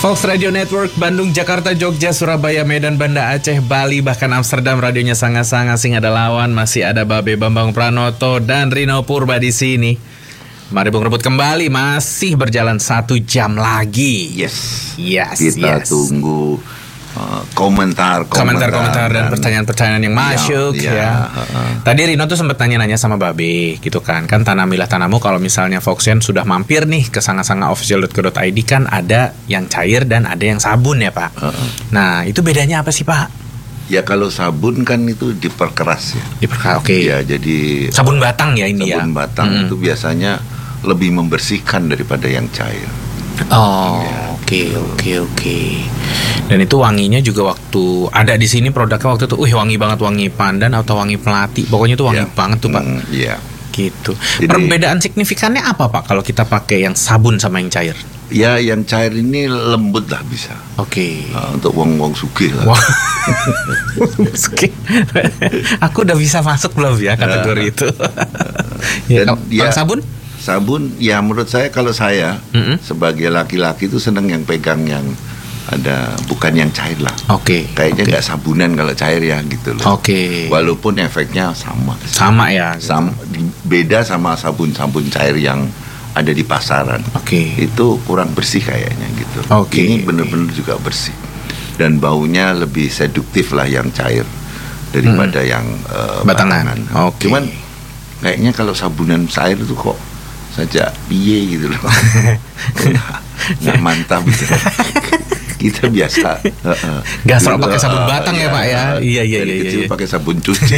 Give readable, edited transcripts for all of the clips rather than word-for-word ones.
Fox Radio Network, Bandung, Jakarta, Jogja, Surabaya, Medan, Banda Aceh, Bali, bahkan Amsterdam, radionya sangat-sangat sing ada lawan. Masih ada Babe Bambang Pranoto dan Rino Purba di sini. Mari Bung rebut kembali, masih berjalan 1 jam lagi. Yes. Kita tunggu komentar dan pertanyaan-pertanyaan yang masuk ya. Tadi Rino tuh sempat nanya-nanya sama Babe gitu kan tanamilah tanamu kalau misalnya Foxian sudah mampir nih ke sangasangaofficial.co.id kan ada yang cair dan ada yang sabun ya Pak. Nah itu bedanya apa sih Pak? Ya kalau sabun kan itu diperkeras ya. Diperkeras, oke. Ya jadi sabun batang ya ini sabun batang itu biasanya lebih membersihkan daripada yang cair. Oh, oke. Dan itu wanginya juga waktu ada di sini produknya waktu itu, wangi banget, wangi pandan atau wangi melati. Pokoknya itu wangi banget tuh Pak. Iya. Gitu. Jadi, perbedaan signifikannya apa Pak kalau kita pakai yang sabun sama yang cair? Ya, yang cair ini lembut lah bisa. Oke. Untuk wong-wong sugih lah. Sugih. Aku udah bisa masuk belum ya kategori itu? Ya, kalau sabun? Sabun, ya menurut saya kalau saya sebagai laki-laki itu seneng yang pegang yang ada bukan yang cair lah. Oke. Kayaknya nggak sabunan kalau cair ya gitu loh. Oke. Walaupun efeknya sama. Sama ya. Gitu. Beda sama sabun-sabun cair yang ada di pasaran. Oke. Itu kurang bersih kayaknya gitu. Oke. Ini benar-benar juga bersih dan baunya lebih seduktif lah yang cair daripada yang batangan. Oke. Cuman kayaknya kalau sabunan cair itu kok saja piye gitu loh. Nggak mantap gitu. Kita biasa nggak selalu pakai sabun batang ya Pak ya. Iya. Dari kecil pakai sabun cuci.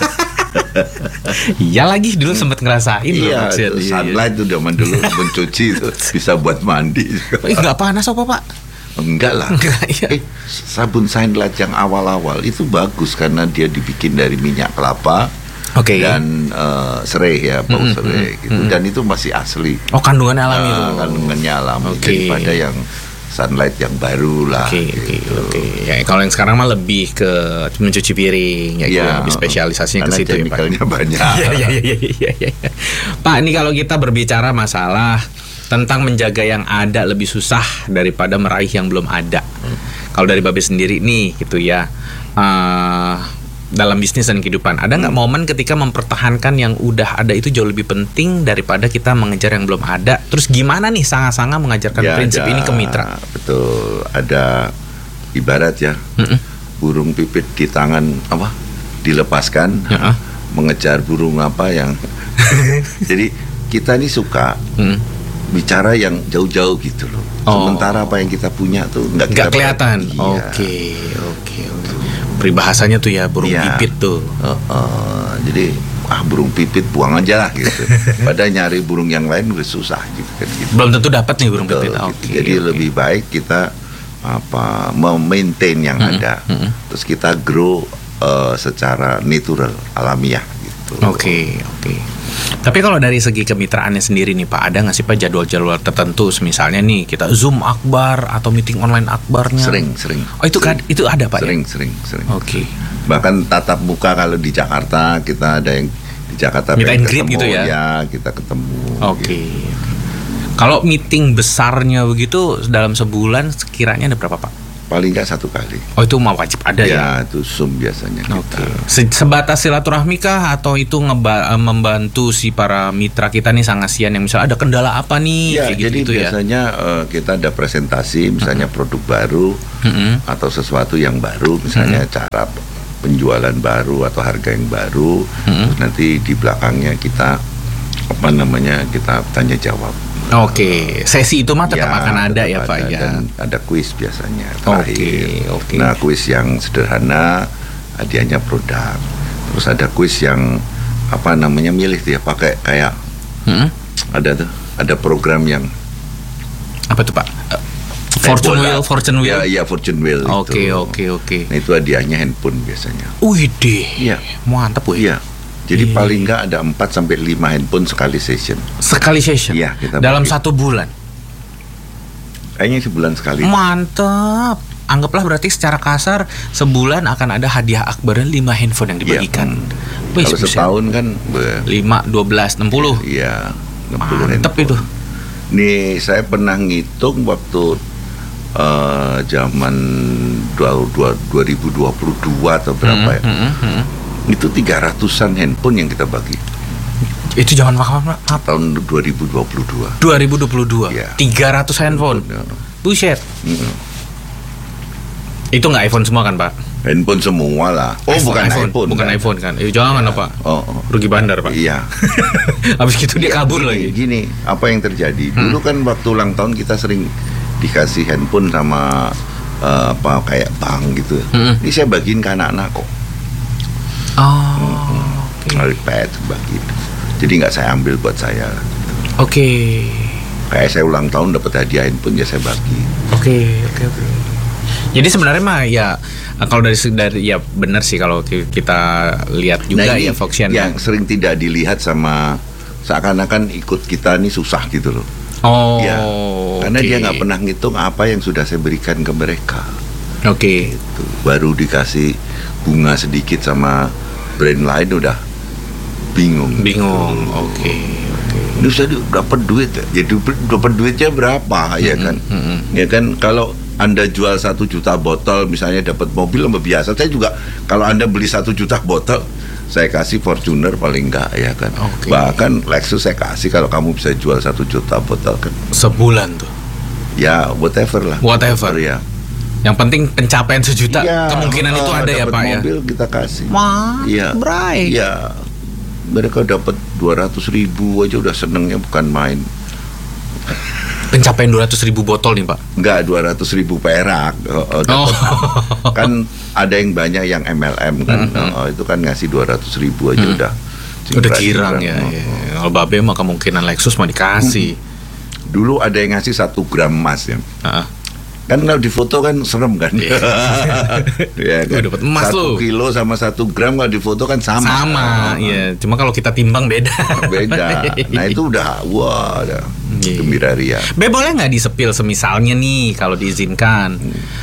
Iya lagi dulu sempat ngerasain. Iya, Sunlight itu zaman dulu sabun cuci itu bisa buat mandi. Nggak panas apa Pak? Enggak lah. Sabun Sunlight yang awal-awal itu bagus karena dia dibikin dari minyak kelapa. Dan serai ya, bau serai gitu. Dan itu masih asli. Oh, kandungannya alami itu. Kandungannya alami daripada yang Sunlight yang baru lah. Oke. Ya, kalau yang sekarang mah lebih ke mencuci piring ya, lebih spesialisasinya ke situ ya Pak. Chemicalnya banyak. Iya. Pak, ini kalau kita berbicara masalah tentang menjaga yang ada lebih susah daripada meraih yang belum ada. Kalau dari Babe sendiri nih gitu ya. Dalam bisnis dan kehidupan ada nggak momen ketika mempertahankan yang udah ada itu jauh lebih penting daripada kita mengejar yang belum ada? Terus gimana nih Sanga-Sanga mengajarkan prinsip ini ke mitra? Betul, ada ibarat ya burung pipit di tangan dilepaskan mengejar burung apa yang jadi kita ini suka bicara yang jauh-jauh gitu loh. Sementara apa yang kita punya tuh nggak kelihatan. Oke. Peribahasanya tuh ya burung pipit tuh. Jadi burung pipit buang aja lah gitu. Padahal nyari burung yang lain udah susah gitu. Belum tentu dapat nih burung pipit. Jadi lebih baik kita memaintain yang ada. Terus kita grow secara natural, alamiah gitu. Oke. Tapi kalau dari segi kemitraannya sendiri nih Pak, ada nggak sih Pak jadwal-jadwal tertentu? Misalnya nih kita Zoom akbar atau meeting online akbarnya? Sering. Oh itu ada Pak? Sering. Oke. Bahkan tatap muka kalau di Jakarta kita ada yang di Jakarta meet and greet gitu ya? Ya kita ketemu. Oke. Kalau meeting besarnya begitu dalam sebulan sekiranya ada berapa Pak? Paling nggak 1 kali. Oh itu mah wajib ada ya? Ya itu Zoom biasanya. Sebatas silaturahmi kah atau itu membantu si para mitra kita nih Sangasian yang misalnya ada kendala apa nih? Ya jadi gitu biasanya kita ada presentasi misalnya produk baru atau sesuatu yang baru misalnya cara penjualan baru atau harga yang baru. Terus nanti di belakangnya kita kita tanya jawab. Oke, sesi itu mah tetap akan ada ya Pak ya. Dan ada kuis biasanya terakhir. Nah kuis yang sederhana hadiahnya produk. Terus ada kuis yang milih dia pakai kayak ada program yang apa tuh Pak? Fortune Wheel. Iya Fortune Wheel. Oke. Nah itu hadiahnya handphone biasanya. Widih. Iya. Mantap wih. Iya. Jadi paling nggak ada 4-5 handphone sekali session. Iya, kita dalam 1 bulan. Kayaknya sebulan sekali. Mantap. Anggaplah berarti secara kasar sebulan akan ada hadiah akbarnya 5 handphone yang dibagikan. Kalau setahun kan 5, 12, 60. Iya, 60 mantep handphone. Itu. Nih saya pernah ngitung waktu zaman 2022 atau berapa ya. Itu 300-an handphone yang kita bagi. Itu zaman maaf. Tahun 2022. 2022. Ya. 300 handphone. Buset. Itu nggak iPhone semua kan, Pak? Handphone semua lah. Oh, bukan iPhone. Bukan kan? iPhone kan? Jangan Ya. Pak. Oh. Rugi bandar, Pak. Iya. Habis gitu dia kabur lagi. Gini, apa yang terjadi? Dulu kan waktu ulang tahun kita sering dikasih handphone sama apa kayak bank gitu. Ini saya bagiin ke anak-anak kok. iPad bagiin. Jadi nggak saya ambil buat saya. Oke. Kayak saya ulang tahun dapat hadiah handphone ya saya bagi. Oke. Jadi sebenarnya mah ya kalau dari ya benar sih kalau kita lihat juga ya Foxian yang sering tidak dilihat sama seakan-akan ikut kita nih susah gitu loh. Oh. Ya, karena dia nggak pernah ngitung apa yang sudah saya berikan ke mereka. Oke. Gitu. Baru dikasih bunga sedikit sama brand lain udah bingung. Oke. Ini saya dapat duit ya. Jadi dapat duitnya berapa ya kan? Ya kan kalau Anda jual 1 juta botol misalnya dapat mobil lebih biasa. Saya juga kalau Anda beli 1 juta botol saya kasih Fortuner paling enggak ya kan. Bahkan Lexus saya kasih kalau kamu bisa jual 1 juta botol kan. Sebulan tuh. Ya whatever lah. Whatever ya. Yang penting pencapaian 1 juta Ya, kemungkinan itu ada ya Pak ya. Mobil kita kasih. Wah, ya. baik. Ya. Mereka dapat 200.000 aja udah senengnya bukan main. Pencapaian 200.000 botol nih Pak? Enggak, 200.000 perak. Kan ada yang banyak yang MLM kan. Itu kan ngasih 200.000 aja udah girang ya. Kalau Babe mah kemungkinan Lexus mau dikasih. Dulu ada yang ngasih 1 gram emas ya. Kan kalau di foto kan serem kan. Ya kan? Dapat emas 1 kilo sama 1 gram kalau di foto kan sama. Iya. Cuma kalau kita timbang beda. Nah itu udah gembira ria. Be boleh nggak disepil semisalnya nih kalau diizinkan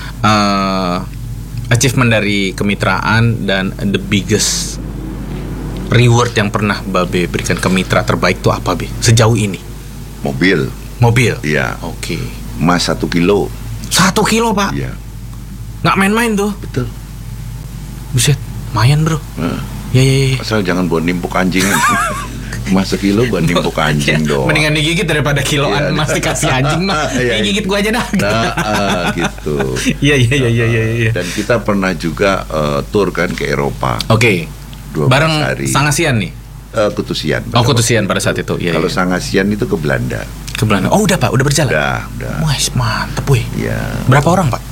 achievement dari kemitraan dan the biggest reward yang pernah Babe berikan ke mitra terbaik itu apa Be? Sejauh ini? Mobil. Iya. Oke. Emas 1 kilo. 1 kilo Pak? Iya. Nggak main-main tuh. Betul. Buset, lumayan bro. Ya. Asal jangan buat nimpuk anjing. Emas 1 kilo buat nimpuk anjing doang. Mendingan digigit daripada kiloan emas dikasih anjing mah. Gigit gua aja dah. Gitu. Iya. Dan kita pernah juga tour kan ke Eropa. Oke. Bareng hari. Sangasian nih. Kutusian. Kutusian pada saat itu. Kalau Sangasian itu ke Belanda. Ke Belanda. Oh udah Pak, udah berjalan. Udah. Wah mantep weh. Iya. Berapa orang Pak?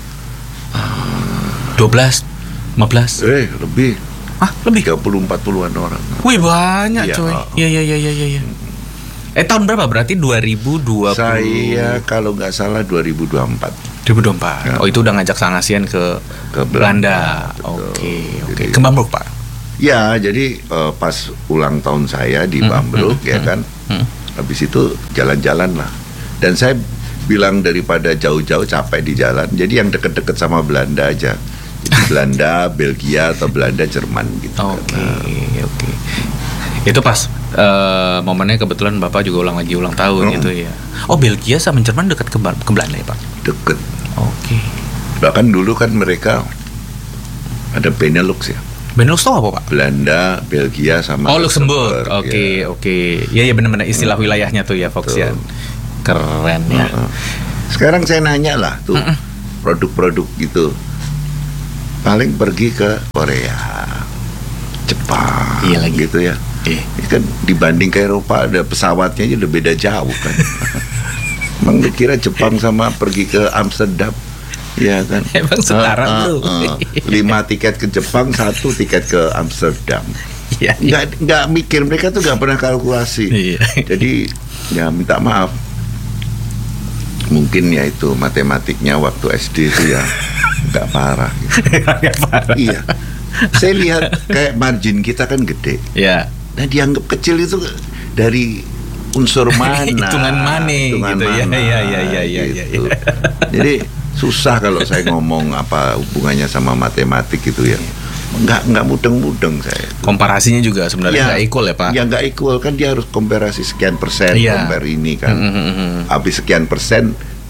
12, 15. Lebih. Lebih? 30-40an orang. Wih banyak ya, coy. Iya. Tahun berapa berarti 2020? Saya kalau nggak salah 2024. 2024. Ya. Oh itu udah ngajak Sangasian ke Belanda. Oke. Ke Bambruk Pak? Ya jadi pas ulang tahun saya di Bambruk ya kan. Habis itu jalan-jalan lah. Dan saya bilang daripada jauh-jauh capek di jalan, jadi yang deket-deket sama Belanda aja. Jadi Belanda, Belgia atau Belanda, Jerman gitu. Oke. Itu pas momennya kebetulan Bapak juga lagi ulang tahun gitu ya. Oh Belgia sama Jerman dekat ke Belanda ya Pak? Deket. Oke. Bahkan dulu kan mereka ada Benelux ya. Benelux itu apa Pak? Belanda, Belgia sama Luxembourg. Oke. Iya benar-benar istilah wilayahnya tuh ya Foxian. Keren ya. Sekarang saya nanya lah tuh produk-produk gitu. Paling pergi ke Korea, Jepang, gitu ya. Kan dibanding ke Eropa ada pesawatnya aja udah beda jauh kan. Emang lu kira Jepang sama pergi ke Amsterdam? Ya kan. Emang setara bro. 5 tiket ke Jepang, 1 tiket ke Amsterdam. Iya. Nggak mikir, mereka tuh nggak pernah kalkulasi. Jadi ya minta maaf. Mungkin ya itu matematiknya waktu SD itu ya nggak parah. Iya. Saya lihat kayak margin kita kan gede. Iya. Nah dianggap kecil itu dari unsur mana? Hitungan money gitu ya. Iya. Jadi susah kalau saya ngomong apa hubungannya sama matematik gitu ya. Nggak mudeng-mudeng saya. Komparasinya juga sebenarnya nggak equal ya Pak? Ya nggak equal kan, dia harus komparasi sekian persen, compare ini kan. Habis sekian persen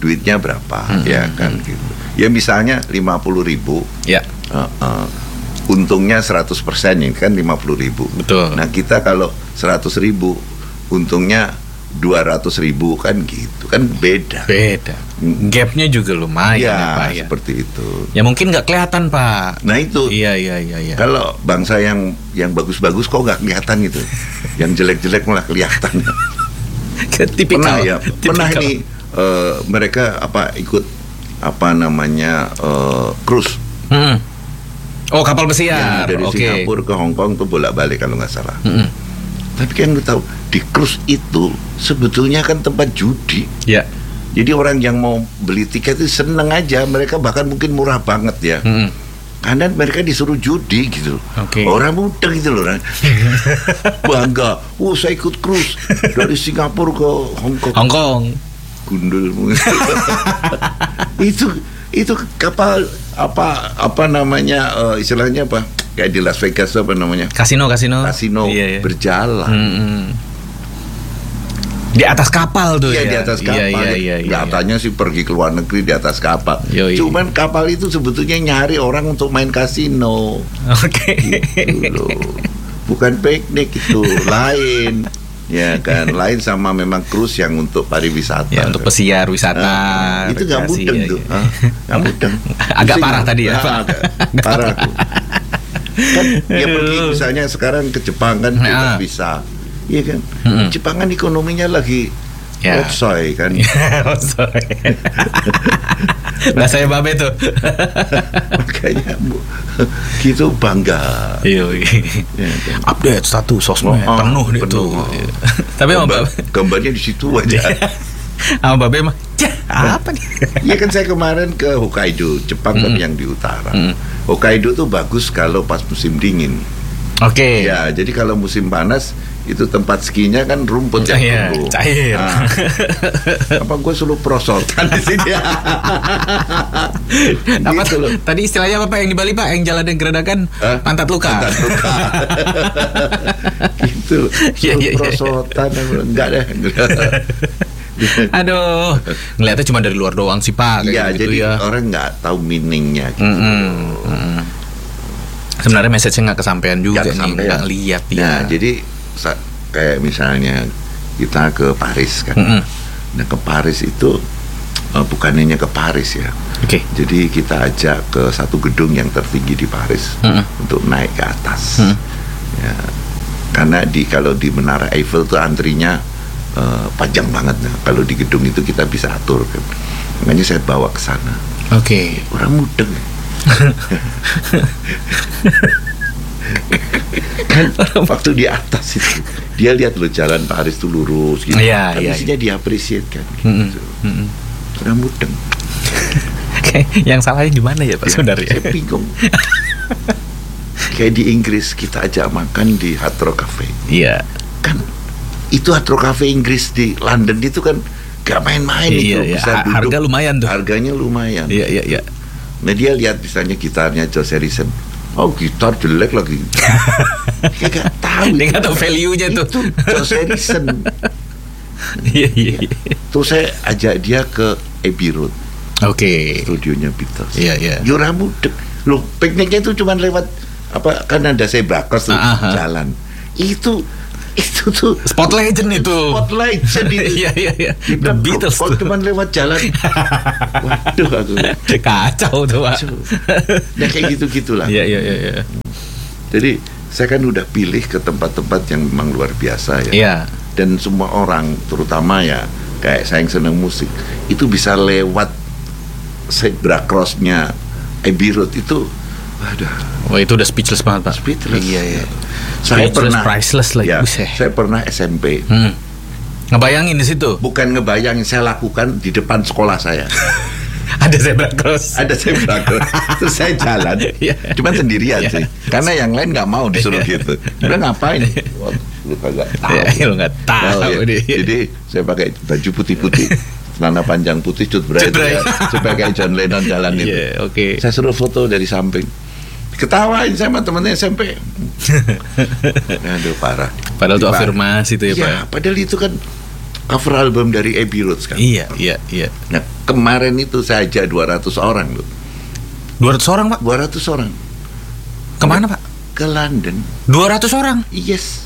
duitnya berapa, ya kan gitu. Ya misalnya 50.000, ya. Untungnya 100%, ini kan 50.000. Betul. Nah kita kalau 100.000, untungnya 200.000 kan gitu, kan beda. Gapnya juga lumayan ya, Pak ya. Seperti itu. Ya mungkin nggak kelihatan Pak. Nah itu. Iya. Kalau bangsa yang bagus-bagus kok nggak kelihatan gitu, yang jelek-jelek malah kelihatan. Tipikal. Pernah ini mereka ikut cruise. Oh, kapal pesiar. Dari Singapura ke Hong Kong tuh bolak-balik kalau nggak salah. Tapi kan lu tahu di cruise itu sebetulnya kan tempat judi. Ya. Jadi orang yang mau beli tiket itu seneng aja, mereka bahkan mungkin murah banget ya. Karena mereka disuruh judi gitu. Orang muda gitu loh. Bangga, saya ikut cruise dari Singapura ke Hong Kong. Gundul. itu kapal istilahnya apa? Kayak di Las Vegas apa namanya? Kasino iya. Berjalan. Di atas kapal tuh ya. Di atas kapal. Katanya sih pergi ke luar negeri di atas kapal. Cuman kapal itu sebetulnya nyari orang untuk main kasino. Gitu loh. Bukan piknik, itu lain. Ya kan, lain sama memang cruise yang untuk pariwisata. Ya, untuk pesiar wisata. Itu nggak mudeng tuh. Nggak mudeng. Agak parah tadi ya. Agak parah tuh. Kan dia pergi misalnya sekarang ke Jepang kan tidak bisa. Iya kan. Jepang kan ekonominya lagi otsoy kan. Bahasanya Babe tuh. Makanya gitu bangga. Iya. Update status sosmed penuh itu. Tapi gambarnya di situ aja. Sama Babe mah apa nih? Iya kan saya kemarin ke Hokkaido, Jepang kan yang di utara. Hokkaido tuh bagus kalau pas musim dingin. Ya, jadi kalau musim panas itu tempat skinya kan rumput yang tumbuh. Cair. Apa gue suruh prosotan di sini? Gitu loh. Tadi istilahnya apa Pak yang di Bali Pak, yang jalan dan geradakan pantat luka. Gitu. Suruh prosotan enggak deh. Aduh, ngeliatnya cuma dari luar doang sih Pak. Iya, gitu jadi orang nggak tahu meaningnya. Gitu. Sebenarnya message-nya nggak kesampaian juga nih, nggak lihat ya. Nah, jadi kayak misalnya kita ke Paris kan. Nah ke Paris itu bukan hanya ke Paris ya. Jadi kita ajak ke satu gedung yang tertinggi di Paris untuk naik ke atas. Ya, karena kalau di Menara Eiffel tuh antrinya panjang banget. Nah, kalau di gedung itu kita bisa atur kan. Makanya saya bawa ke sana. Orang mudeng. Kan waktu di atas itu dia lihat loh jalan Paris itu lurus gitu. Mestinya dia appreciate kan gitu. Orang mudeng. Yang salahnya di mana ya Pak sebenarnya? Saya bingung. Kayak di Inggris kita ajak makan di Hard Rock Cafe. Iya. Kan itu Hard Rock Cafe Inggris di London itu kan gak main-main itu. Bisa duduk. Harga lumayan tuh. Harganya lumayan. Iya. Nah dia lihat misalnya gitarnya George Harrison. Gitar jelek lagi. Kayak gak tahu. Dia gak tahu value-nya tuh. Itu George Harrison. Iya. Terus saya ajak dia ke Abbey Road. Studionya Beatles. Iya. Yura mudek. Loh, pikniknya itu cuma lewat kan ada zebra cross tuh jalan. Itu tuh Spot Legend itu. Iya. The Beatles kok cuma lewat jalan. Waduh aku. Kacau tuh Pak. Nah kayak gitu-gitulah. Iya. Jadi saya kan udah pilih ke tempat-tempat yang memang luar biasa ya. Iya. Dan semua orang terutama ya kayak saya yang senang musik itu bisa lewat zebra crossnya Abbey Road itu. Wah itu udah speechless banget Pak. Speechless. Iya. Saya pernah priceless lagi. Saya pernah SMP. Ngebayangin di situ? Bukan ngebayangin, saya lakukan di depan sekolah saya. Ada zebra cross. Terus saya jalan. Cuman sendirian sih. Karena yang lain nggak mau disuruh gitu. Udah ngapain? Lu kagak tahu. Lu nggak tahu. Jadi saya pakai baju putih-putih, celana panjang putih, cut bray supaya kayak John Lennon jalan itu. Saya suruh foto dari samping. Ketawain sama temennya SMP. Aduh parah. Padahal itu afirmasi itu ya Pak. Padahal itu kan cover album dari Abbey Road kan. Iya. Nah Kemarin itu saya ajak 200 orang loh. 200 orang, Pak? 200 orang. Kemana, Pak? Ke London. 200 orang? Yes.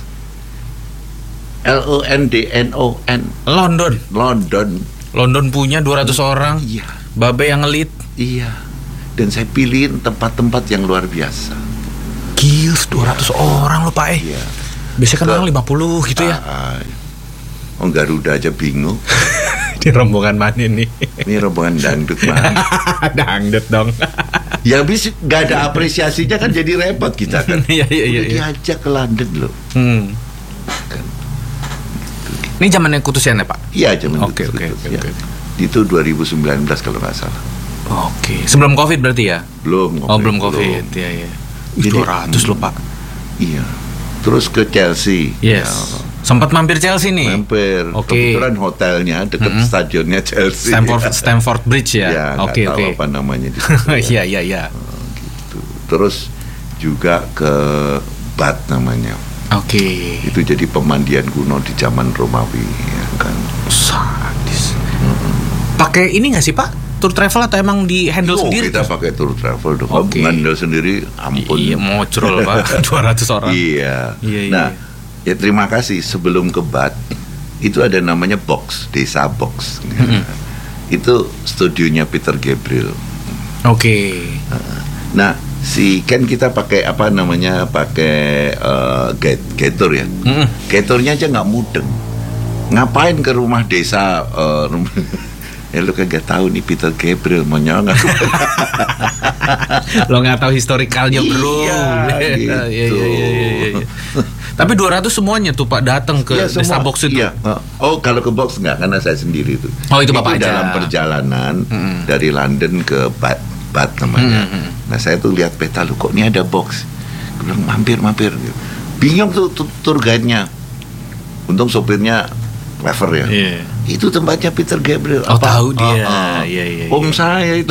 London. London punya 200 orang. Iya. Babe yang ngelit. Iya. Dan saya pilihin tempat-tempat yang luar biasa. Gils, 200 orang loh, Pak. Iya. Biasanya kan orang 50 gitu ya. Garuda aja bingung. Di rombongan mana nih? Ini rombongan dangdut man. Dangdut dong. Ya habis gak ada apresiasinya kan jadi repot kita kan. Iya. Diajak ke London loh. Kan. Ini zamannya Kutusian ya, Pak? Iya, zaman Oke. Itu 2019 kalau nggak salah. Oke. Sebelum Covid berarti ya? Belum. Belum Covid. Iya. 200 loh, Pak. Iya. Terus ke Chelsea. Yes. Ya. Sempat mampir Chelsea nih. Mampir. Kebetulan hotelnya dekat stadionnya Chelsea. Stamford Bridge ya. Ya, Oke. Tahu apa namanya di situ. Iya. Gitu. Terus juga ke Bath namanya. Oke. Itu jadi pemandian kuno di zaman Romawi, ya kan. Sadis. Pakai ini nggak sih, Pak? Tour travel atau emang di handle sendiri? Kita pakai tour travel dong. Handle sendiri, ampun. Iya, mocrol Pak. 200 orang. Iya. Nah, ya terima kasih. Sebelum ke Bath, itu ada namanya Box, Desa Box. Itu studionya Peter Gabriel. Oke. Nah, kan kita pakai apa namanya? Pakai gator ya. Gatornya aja nggak mudeng. Ngapain ke rumah desa? Ya lu kagak tahu nih Peter Gabriel mau nyala. Lo nggak tahu historikalnya, bro. Iya, gitu. Tapi 200 semuanya tuh Pak datang ke Desa Box itu. Iya. Oh, kalau ke Box enggak, karena saya sendiri itu. Oh, itu Bapak aja. Dalam perjalanan dari London ke Bath namanya. Nah, saya tuh lihat peta, lu kok ini ada Box. Gue bilang mampir. Bingung tuh tour guide-nya. Untung sopirnya clever ya. Yeah. Itu tempatnya Peter Gabriel. Oh, tahu dia. Iya. Om saya itu.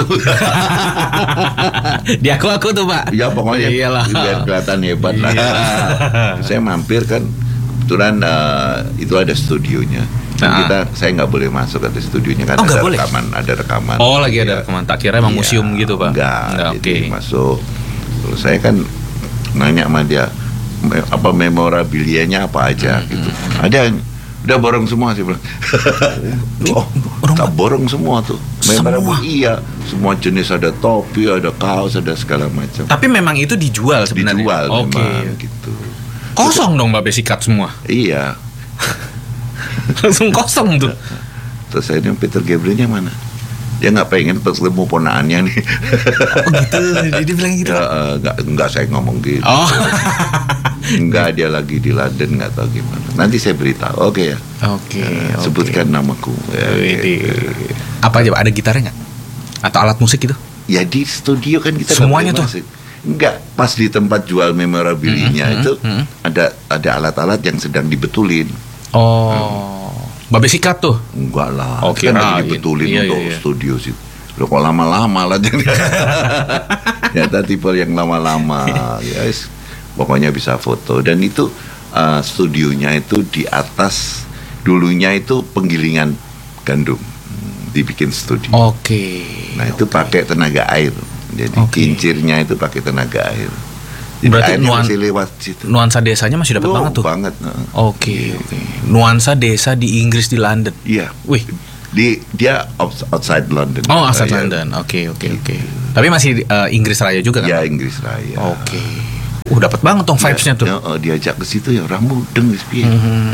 Dia aku tuh Pak. Ya pokoknya biar kelihatan hebat lah. Saya mampir kan, kebetulan itu ada studionya. Saya nggak boleh masuk ke studionya kan, ada rekaman. Oh, lagi ada rekaman. Tak kira emang museum gitu Pak. Enggak. Jadi masuk. Terus saya kan nanya sama dia, apa memorabilianya apa aja gitu. Ada yang udah borong semua sih bilang. Tak borong semua tuh. Semua? Iya, semua jenis, ada topi, ada kaos, ada segala macam. Tapi memang itu dijual sebenarnya. Dijual Oke. Memang gitu. Kosong dong Mbak Besikat semua. Iya. Langsung kosong tuh. Terus saya bilang, Peter Gabrielnya mana? Dia nggak pengen ketemu ponaannya nih. Oh gitu, dia bilang gitu. Enggak saya ngomong gitu. Oh. Enggak, dia lagi di London, nggak tahu gimana. Nanti saya beritahu. Oke ya. Oke. Sebutkan namaku. Apa aja Pak? Ada gitarnya nggak? Atau alat musik gitu? Ya di studio kan kita semuanya tuh. Enggak, pas di tempat jual memorabilinya itu ada alat-alat yang sedang dibetulin. Oh. Babe sikat tuh? Enggak lah. Oke, kan dibetulin untuk studio sih. Lo kok lama-lama lah. Ternyata tipe yang lama-lama. Yes. Pokoknya bisa foto. Dan itu studionya itu di atas, dulunya itu penggilingan gandum, dibikin studio. Oke. Nah itu pakai tenaga air. Jadi kincirnya itu pakai tenaga air. Jadi berarti masih lewat situ. Nuansa desanya masih dapat banget tuh. Banget. Oke. Nuansa desa di Inggris, di London. Iya. Wih. Dia outside London. Oh, outside London. Oke. Tapi masih Inggris Raya juga kan? Ya, Inggris Raya. Oke. Dapat banget dong vibes-nya tuh. Diajak ke situ ya orang mudeng wis piye.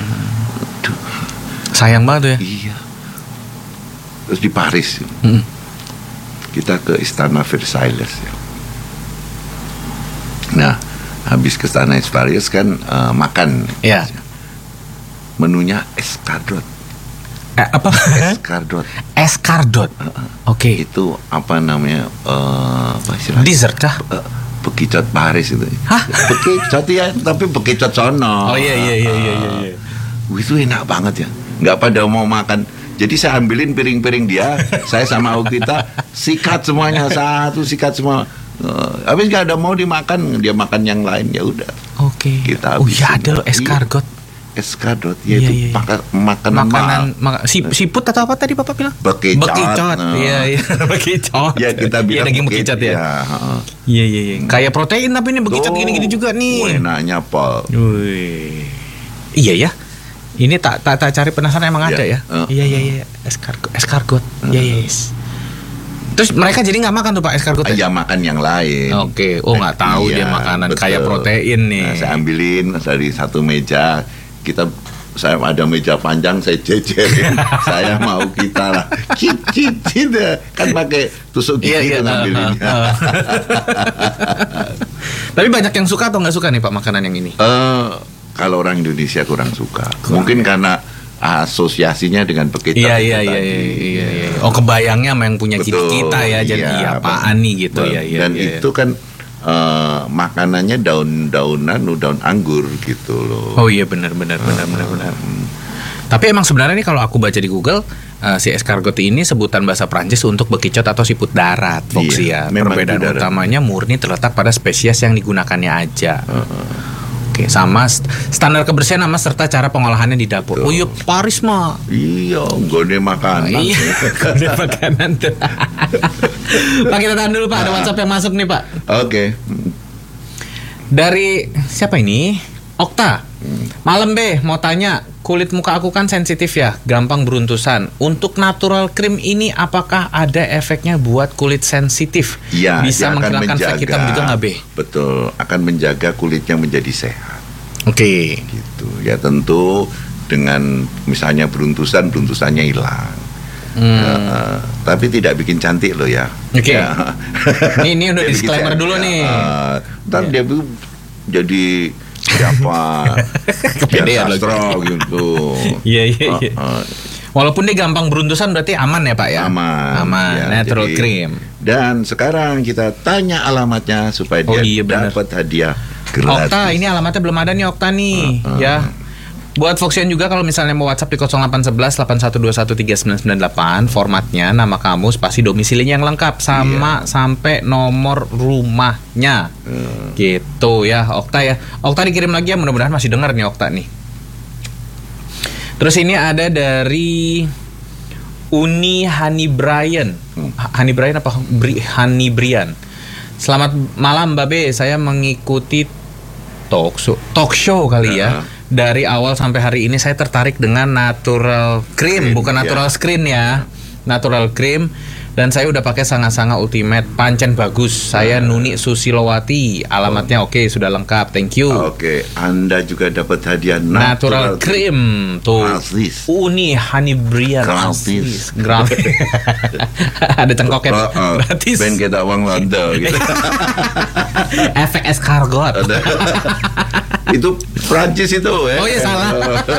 Sayang banget ya. Iya. Terus di Paris. Kita ke Istana Versailles ya. Nah, habis ke Istana Versailles kan makan. Iya. Menunya escargot. Apa? Escargot. Oke. Itu apa namanya? Apa istilahnya? Dessert kah? Bekicot Paris itu. Hah? Bekicot ya, tapi bekicot sono. Oh iya. Itu enak banget ya. Nggak pada mau makan. Jadi saya ambilin piring-piring dia, saya sama kita sikat semuanya, satu sikat semua. Habis nggak ada mau dimakan, dia makan yang lain, ya udah. Oke. Kita iya ada loh escargot. escargot, yaitu makanan siput atau apa tadi Bapak bilang? Bekicot. Iya, bekicot. Ya kita bilang daging bekicot ya. Iya. Kayak protein tapi ini bekicot gini-gini juga nih. Enaknya Pol. Iya ya. Ini tak cari penasaran emang ada ya. Iya. Escargot. Yes. Terus mereka jadi nggak makan tuh Pak escargot? Ya makan yang lain. Oke. Nggak tahu dia makanan betul. Kayak protein nih. Nah, saya ambilin dari satu meja. Saya ada meja panjang, saya jejerin. Saya mau kita lah cicit kan pakai tusuk gigi ngambilinnya. Tapi banyak yang suka atau nggak suka nih Pak makanan yang ini? Kalau orang Indonesia kurang suka. Mungkin karena asosiasinya dengan bekicot. Iya. Oh kebayangnya sama yang punya kita ya. Jadi apaan nih gitu ya. Dan itu kan makanannya daun anggur gitu loh. Oh iya benar. Tapi emang sebenarnya nih kalau aku baca di Google si escargot ini sebutan bahasa Prancis untuk bekicot atau siput darat, Foxy ya. Perbedaan utamanya murni terletak pada spesies yang digunakannya aja. Oke, sama standar kebersihan sama serta cara pengolahannya di dapur. Oh iya Paris mah. Iya, gede makanan. Iya, gede makanan tuh. Pak kita tahan dulu Pak, ada WhatsApp yang masuk nih Pak. Oke. Dari siapa ini? Okta. Malam mau tanya, kulit muka aku kan sensitif ya, gampang beruntusan. Untuk natural cream ini apakah ada efeknya buat kulit sensitif? Ya, bisa menghilangkan flek hitam juga nggak Betul, akan menjaga kulitnya menjadi sehat. Oke. Gitu. Ya tentu dengan misalnya beruntusannya hilang. Tapi tidak bikin cantik loh ya. Oke. Ya. Ini udah disclaimer dulu nih. Ntar dia jadi siapa? Kepedean sastro gitu. Iya. Walaupun dia gampang beruntusan berarti aman ya Pak ya? Aman ya, natural cream. Dan sekarang kita tanya alamatnya supaya dia dapat hadiah gratis. Okta, ini alamatnya belum ada nih Okta nih ya. Buat Foxian juga kalau misalnya mau WhatsApp di 0811 8121 3998, formatnya nama kamu spasi domisilinya yang lengkap sama sampai nomor rumahnya. Gitu ya Okta ya. Okta dikirim lagi ya, mudah-mudahan masih dengar nih Okta nih. Terus ini ada dari Uni Hani Brian. Hani Brian apa? Hani Brian. Selamat malam Mbak B, saya mengikuti talk show kali ya. Dari awal sampai hari ini saya tertarik dengan natural cream, bukan natural screen ya. Natural cream. Dan saya udah pakai Sanga-Sanga Ultimate, pancen bagus. Saya Nuni Susilowati, alamatnya oke, sudah lengkap, thank you. Oke, Anda juga dapat hadiah natural cream tuh. Gratis. Uni Hani Brian gratis. Ada cengkoknya gratis. Ben kita uang Londo gitu. Efek escargot. Itu Prancis itu Oh iya salah.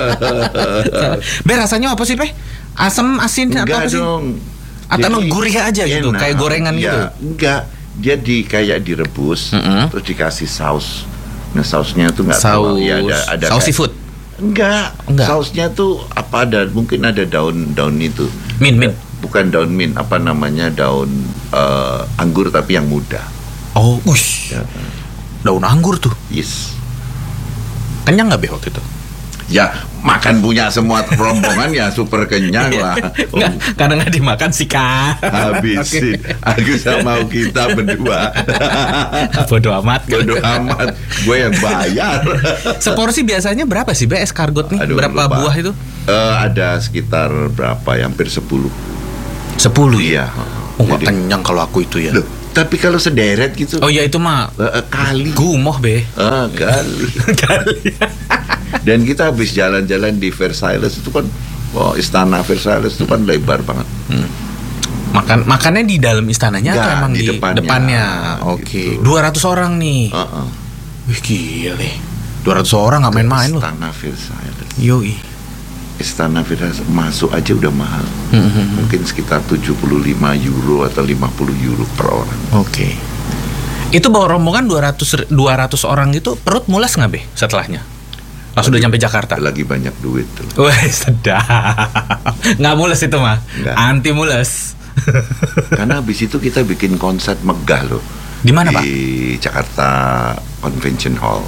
Be rasanya apa sih Be? Asam, asin atau apa sih? Dong. Atau gurih aja gitu, kayak gorengan gitu? Enggak, dia kayak direbus, terus dikasih saus. Nah sausnya tuh nggak tahu ya ada saus seafood. Enggak. Sausnya tuh apa mungkin ada daun itu. Mint. Bukan daun mint, apa namanya daun anggur tapi yang muda. Oh, ush. Ya. Daun anggur tuh. Yes. Kenyang nggak Be waktu itu? Ya makan punya semua rombongan ya super kenyang lah. Karena nggak dimakan sih Kak. Habisin. Aku sama kita berdua. Bodoh amat. Gue yang bayar. Seporsi biasanya berapa sih Be escargot nih? Berapa lupa. Buah itu? Ada sekitar berapa? Hampir 10. 10 ya? Oh nggak kenyang kalau aku itu ya. Loh, tapi kalau sederet gitu. Oh ya itu mah kali. Gumoh Be. Kali. Dan kita habis jalan-jalan di Versailles itu kan, istana Versailles itu kan lebar banget. Makannya di dalam istananya atau emang di depannya? Oke. Gitu. 200 orang nih. Wih gile. 200 orang nggak main-main loh. Istana Versailles. Yoi. Istana Versailles masuk aja udah mahal. Mungkin sekitar 75 euro atau 50 euro per orang. Oke. Itu bawa rombongan 200 orang itu perut mulas nggak Be setelahnya? Pas sudah nyampe Jakarta. Lagi banyak duit tuh. Wah sedap. Nggak mules itu mah. Anti mules. Karena habis itu kita bikin konser megah loh. Di mana Pak? Di Jakarta Convention Hall.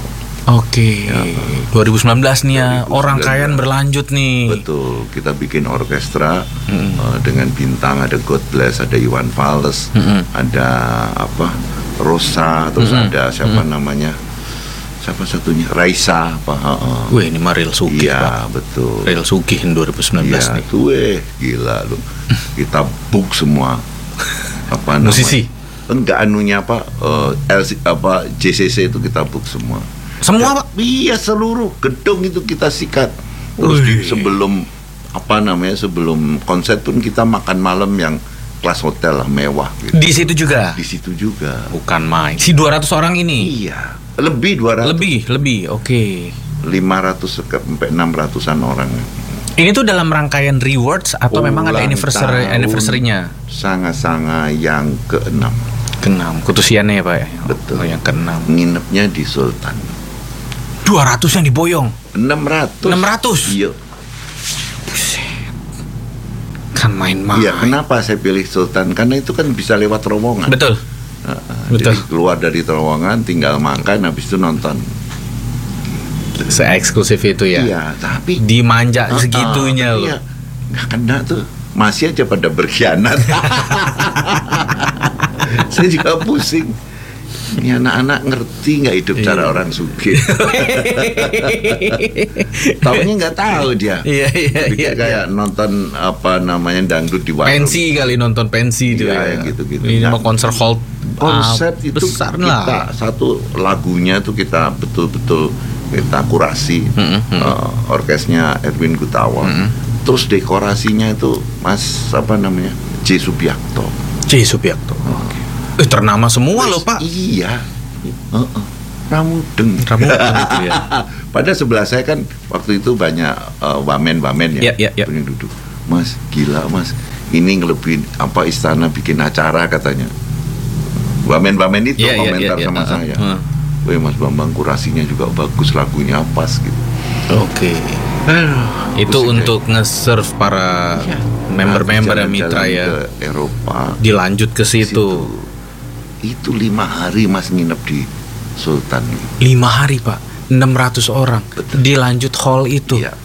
Oke. Ya. 2019 nih ya, 2019. rangkaian berlanjut nih. Betul, kita bikin orkestra dengan bintang, ada God Bless, ada Iwan Fals, ada apa Rosa, terus ada siapa namanya, siapa satunya, Raisa, apa? Wih, ini mah real sugih, Iya, Pak. betul. Real sugih 2019 Iya, nih. gila lu. Kita book semua apa namanya? Musisi? Enggak anunya apa? JCC itu kita book semua. Semua, Pak? Iya, seluruh gedung itu kita sikat. Terus sebelum apa namanya, sebelum konser pun kita makan malam yang kelas hotel lah, mewah gitu. Di situ juga. Di situ juga. Bukan main. Si 200 orang ini. Iya, lebih 200. Lebih. Oke. 500 sampai 600-an orang. Ini tuh dalam rangkaian rewards atau memang ada Ulang anniversary-nya? Sanga-sanga yang ke-6. Ke-6. Kutusiannya ya, Pak ya. Betul. Oh, yang ke-6. Nginepnya di Sultan. 200 yang diboyong. 600. 600. Iya. Kan main-main. Iya, kenapa saya pilih Sultan? Karena itu kan bisa lewat terowongan. Betul. Betul. Jadi keluar dari terowongan, tinggal makan, habis itu nonton. Se-eksklusif itu ya. Iya, tapi dimanja segitunya loh. Iya, nggak kena tuh. Masih aja pada berkhianat. Saya juga pusing. Ini anak-anak ngerti nggak hidup cara orang sugih? Taunya nggak tahu dia. Iya. Kayak nonton apa namanya dangdut di warung. Pensi kali, nonton pensi itu Iya, ya. gitu-gitu. Ini Nah, mah konser hall konsep itu besar kita lah. satu lagunya tuh kita betul-betul kita kurasi. Orkesnya Edwin Gutawa. Terus dekorasinya itu Mas apa namanya, J. Subiakto. Ternama semua loh, Pak. Iya. Ramudeng itu ya. Pada sebelah saya kan waktu itu banyak wamen-wamen ya, Iya. yang duduk. Mas, gila Mas, ini ngelebihin apa istana bikin acara katanya. Wamen-wamen itu komentar sama saya. Wih Mas Bambang, kurasinya juga bagus, lagunya pas gitu. Oke. Itu untuk nge-serve para member-member dan mitra ya. Ke Eropa. Dilanjut ke situ. Itu 5 hari Mas nginep di Sultan. 5 hari, Pak. 600 orang. Betul. Dilanjut hall itu. Iya.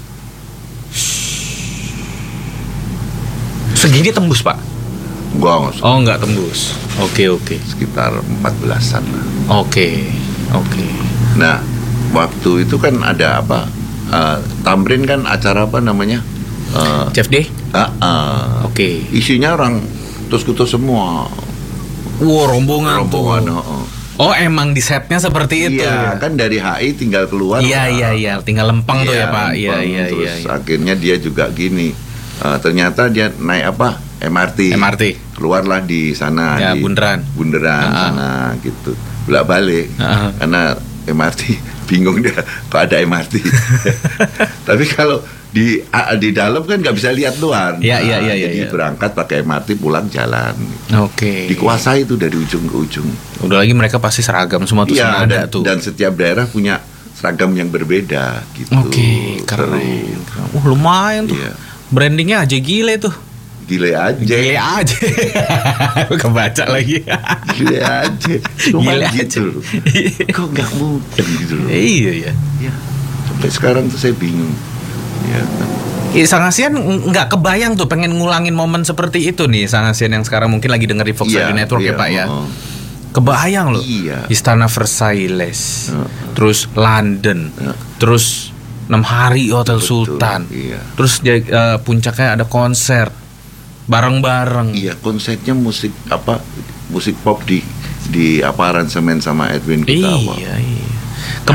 Segini tembus, Pak? Enggak. Oh, enggak tembus. Oke. Sekitar 14-an lah. Oke. Nah, waktu itu kan ada apa? Tamrin kan acara apa namanya? CFD? Oke. Isinya orang tus-kutus semua. Wow, rombongan tuh. Oh, emang di setnya seperti itu Iya, ya? kan dari HI tinggal keluar. Iya. Tinggal lempeng tuh ya, Pak. Iya. Terus akhirnya dia juga gini. Ternyata dia naik apa? MRT. Keluarlah di sana Ya, di Bundaran sana gitu. Bolak-balik. Karena MRT bingung dia kok ada MRT. Tapi kalau di dalam kan nggak bisa lihat luar. Iya. Jadi berangkat pakai MRT, pulang jalan. Oke. Dikuasai itu dari ujung ke ujung. Udah lagi mereka pasti seragam semua tuh Iya, ada tuh. Dan setiap daerah punya seragam yang berbeda gitu. Oke, keren. Lumayan tuh. Iya. Brandingnya aja gile tuh. Gile aja. Kebaca lagi. Gile aja. Cuma Gile gitu. Kok nggak mungkin gitu loh. Iya. Ya. Sampai sekarang tuh saya bingung. Ya. Sang Asian nggak kebayang tuh pengen ngulangin momen seperti itu nih. Sang Asian yang sekarang mungkin lagi denger di Fox Radio Network ya, Pak ya. Kebayang loh. Iya. Istana Versailles. Terus London. Terus 6 hari Hotel Sultan. Iya. Terus puncaknya ada konser bareng-bareng. Iya, konsepnya musik apa? Musik pop di apa aransemen sama Edwin Gutawa. Iya.